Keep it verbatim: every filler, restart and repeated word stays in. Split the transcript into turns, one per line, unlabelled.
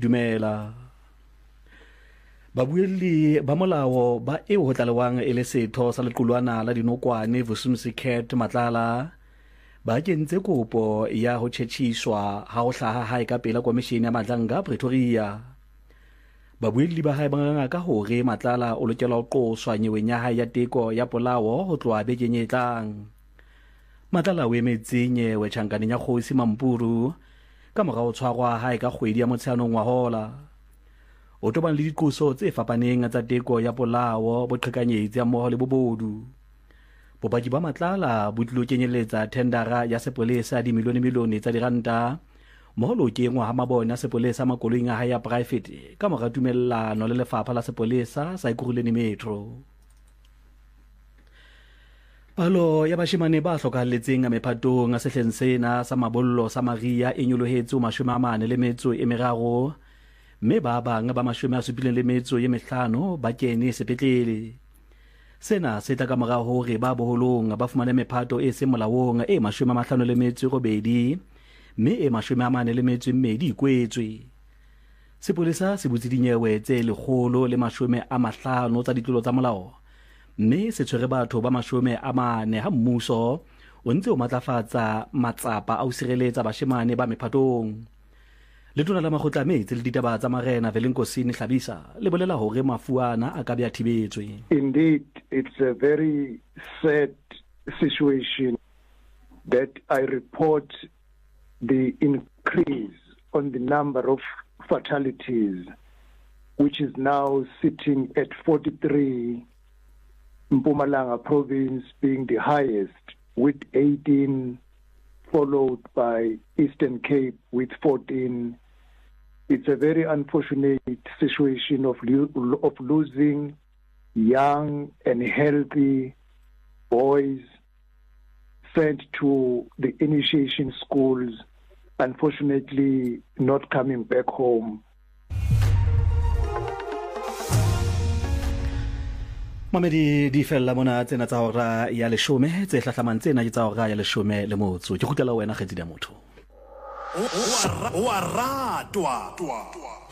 dumela. Babuelli ba molao ba eo ho tlalewang e le setho sa lequlwana la dinokwane Vusumuzi Cat Matlala ba kentse kopo ya ho tjhetjhiswa ha ho hlaha hae ka pela komishene ya Madlanga Pretoria. Babuelli ba hae ba ngaka hore Matlala o lokela ho qoswa nyeweng ya hae ya teko ya polao ho tloha bekeng e tlang. Matlala o emetse nyewe tjhankaneng ya Kgosi Mampuru ka mora ho tshwarwa hae ka kgwedi ya Motsheanong wa hola. O tobang le diqoso tse fapaneng tsa teko ya polao boqhekanyetsi ya mmoho le bobodu. Bopaki ba Matlala bo tlilo kenyeletsa tendera ya sepolesa di milione milione tsa diranta mmoho le ho kengwa ha mabone a sepolesa makoloing a hae ya private ka mora tumellano le lefapha la sepolesa sa Ekurhuleni Metro. Palo ya bashemane ba hlokahalletseng a mephatong a sehleng sena sa mabollo sa Maria e nyolohetse mashome a mane le metso e meraro, mme ba bang ba mashome a supileng le metso ye mehlano ba kene sepetlele. Sena se tla ka mora hore ba boholong ba fumane mephato e seng molaong e mashome a mahlano le metso e robedi, mme e mashome a mane le metso e mmedi ikwetswe. Sepolesa se butse dinyewe tse lekgolo le mashome a mahlano tsa ditlolo tsa molao, mme se tshwere batho ba mashome a mane ha mmuso o ntse o matlafatsa matsapa a ho sireletsa bashemane ba mephatong. Letona la makgotla a metsi le ditaba tsa marena Velenkosini Hlabisa le bolela hore mafu ana a ka be a thibetswe.
Indeed, it's a very sad situation that I report the increase on the number of fatalities, which is now sitting at forty-three, Mpumalanga province being the highest with eighteen, followed by Eastern Cape with fourteen. It's a very unfortunate situation of lo- of losing young and healthy boys sent to the initiation schools, unfortunately not coming back home.
Mamedi di fella mona tsena tsa hora ya leshome tse hlahlamang tsena ke tsa hora ya leshome le motso. Ke kgutlela wena Kgetsi dia motho.
O a ratwa